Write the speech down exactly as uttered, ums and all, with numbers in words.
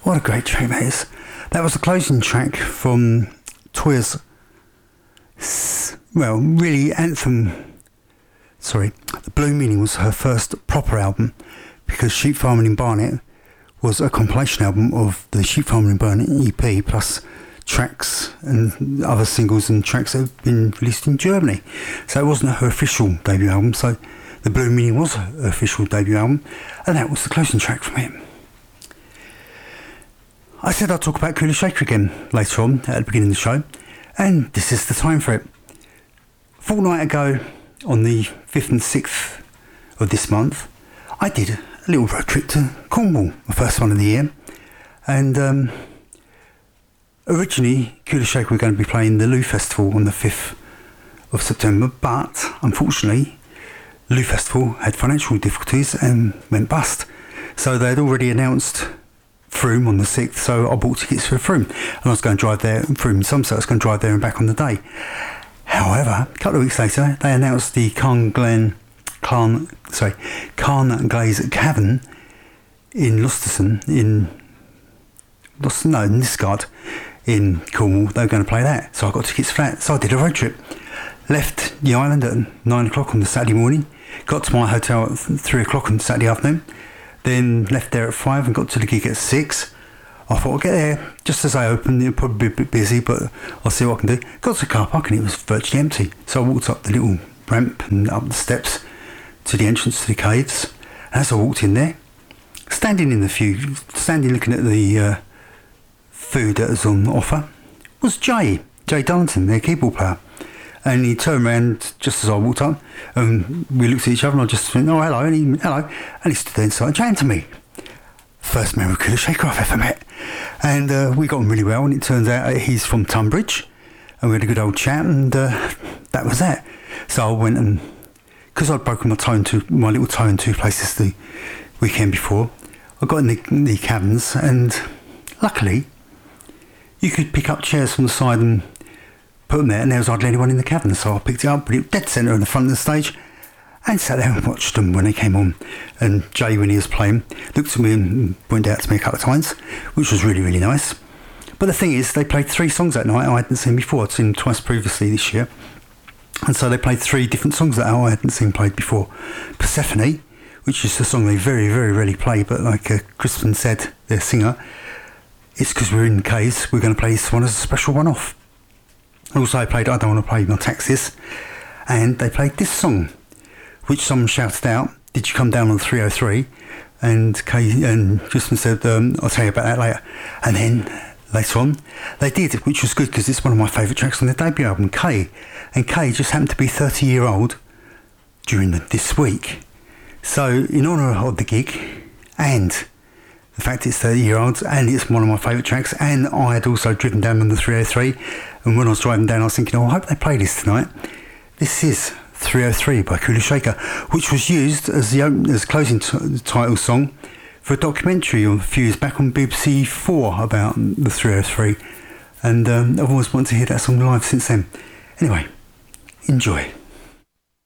What a great track that is. That was the closing track from Toyah's, well, really anthem. Sorry, The Blue Meaning was her first proper album, because Sheep Farming in Barnet was a compilation album of the Sheep Farming in Barnet E P, plus tracks and other singles and tracks that have been released in Germany. So it wasn't her official debut album, so The Blue Meaning was her official debut album, and that was the closing track from it. I said I'd talk about Kula Shaker again later on at the beginning of the show, and this is the time for it. A fortnight ago, on the fifth and sixth of this month, I did a little road trip to Cornwall, my first one of the year, and um, originally Kula Shaker were going to be playing the Lou Festival on the fifth of September, but unfortunately Lou Festival had financial difficulties and went bust, so they had already announced Frome on the sixth, so I bought tickets for Frome, and I was going to drive there, Frome in Somerset, I was going to drive there and back on the day. However, a couple of weeks later, they announced the Carn Glen, Carn, sorry, Carn Glaze Cavern in Lausterton, in, Lausterton, no, in Nisgard, in Cornwall. They were going to play that, so I got tickets for that. So I did a road trip, left the island at nine o'clock on the Saturday morning, got to my hotel at three o'clock on Saturday afternoon, then left there at five and got to the gig at six. I thought I'll get there just as I opened. It'll probably be a bit busy, but I'll see what I can do. Got to the car park and it was virtually empty. So I walked up the little ramp and up the steps to the entrance to the caves. And as I walked in there, standing in the few, standing looking at the uh, food that was on offer, was Jay, Jay Darlington, their keyboard player. And he turned around just as I walked up, and we looked at each other, and I just went, oh, hello, and he, hello. And he stood there and started chatting to me. First member of Kula Shaker I've ever met. And uh, we got on really well, and it turns out he's from Tunbridge, and we had a good old chat, and uh, that was that. So I went and, because I'd broken my toe in two, my little toe in two places the weekend before, I got in the, in the caverns, and luckily, you could pick up chairs from the side and put them there, and there was hardly anyone in the cavern, so I picked it up, put it dead centre in the front of the stage, and sat there and watched them when they came on. And Jay, when he was playing, looked at me and pointed out to me a couple of times, which was really, really nice. But the thing is, they played three songs that night I hadn't seen before. I'd seen them twice previously this year, and so they played three different songs that I hadn't seen played before. Persephone, which is a song they very, very rarely play, but like uh, Crispin said, their singer, it's because we're in caves, we're going to play this one as a special one-off. Also, I played I Don't Want to Play My Taxes, and they played this song, which someone shouted out, did you come down on three oh three? And Kay and Crispin said, um, I'll tell you about that later. And then later on, they did, which was good because it's one of my favourite tracks on their debut album, Kay. And Kay just happened to be thirty year old during the, this week. So in honour of the gig, and the fact it's thirty year olds, and it's one of my favourite tracks, and I had also driven down on the three oh three, and when I was driving down I was thinking, oh, I hope they play this tonight. This is three oh three by Kula Shaker, which was used as the open, as closing t- title song for a documentary a few years back on B B C four about the three oh three, and um, I've always wanted to hear that song live since then. Anyway, enjoy.